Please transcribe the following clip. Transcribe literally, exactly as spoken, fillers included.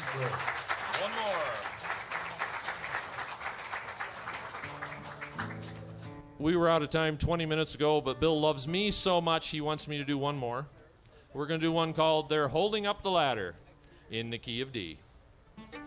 One more. We were out of time twenty minutes ago, but Bill loves me so much he wants me to do one more. We're going to do one called They're Holding Up the Ladder in the key of D.